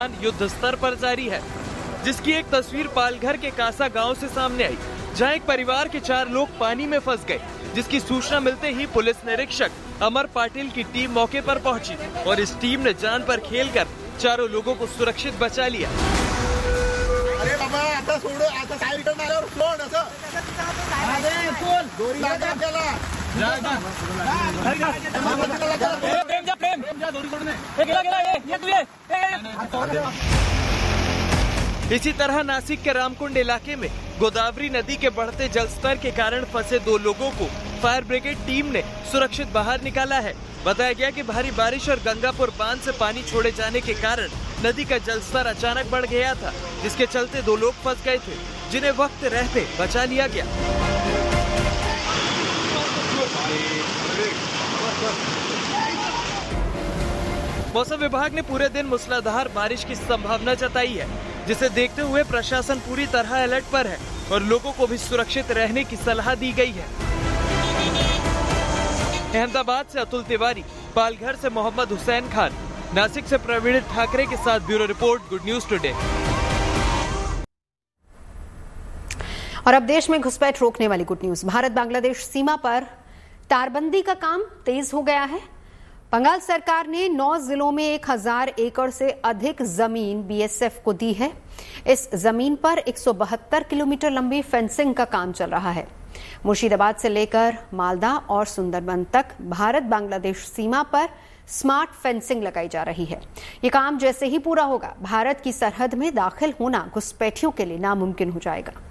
युद्ध स्तर पर जारी है, जिसकी एक तस्वीर पालघर के कासा गांव से सामने आई, जहां एक परिवार के 4 लोग पानी में फंस गए, जिसकी सूचना मिलते ही पुलिस निरीक्षक अमर पाटिल की टीम मौके पर पहुंची और इस टीम ने जान पर खेलकर चारों लोगों को सुरक्षित बचा लिया। अरे बाबा, आता सोड, आता काय रिटर्न आल्यावर सोड असं. अरे सोड, दोरी लागा त्याला. इसी तरह नासिक के रामकुंड इलाके में गोदावरी नदी के बढ़ते जलस्तर के कारण फंसे 2 लोगों को फायर ब्रिगेड टीम ने सुरक्षित बाहर निकाला है। बताया गया कि भारी बारिश और गंगापुर बांध से पानी छोड़े जाने के कारण नदी का जलस्तर अचानक बढ़ गया था, जिसके चलते 2 लोग फंस गए थे, जिन्हें वक्त रहते बचा लिया गया। मौसम विभाग ने पूरे दिन मूसलाधार बारिश की संभावना जताई है, जिसे देखते हुए प्रशासन पूरी तरह अलर्ट पर है और लोगों को भी सुरक्षित रहने की सलाह दी गई है। अहमदाबाद से अतुल तिवारी, पालघर से मोहम्मद हुसैन खान, नासिक से प्रवीण ठाकरे के साथ bureau report, good news today. और अब देश में घुसपैठ रोकने वाली गुड न्यूज। भारत बांग्लादेश सीमा पर तारबंदी का काम तेज हो गया है। बंगाल सरकार ने 9 जिलों में 1000 एकड़ से अधिक जमीन बीएसएफ को दी है। इस जमीन पर 172 किलोमीटर लंबी फेंसिंग का काम चल रहा है। मुर्शिदाबाद से लेकर मालदा और सुंदरबन तक भारत बांग्लादेश सीमा पर स्मार्ट फेंसिंग लगाई जा रही है। ये काम जैसे ही पूरा होगा, भारत की सरहद में दाखिल होना घुसपैठियों के लिए नामुमकिन हो जाएगा।